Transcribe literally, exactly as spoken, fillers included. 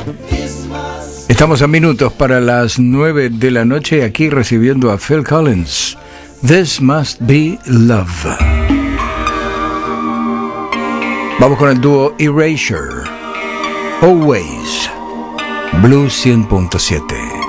Estamos a minutos para las nueve de la noche, aquí recibiendo a Phil Collins. This Must Be Love. Vamos con el dúo Erasure. Always. Blue cien punto siete.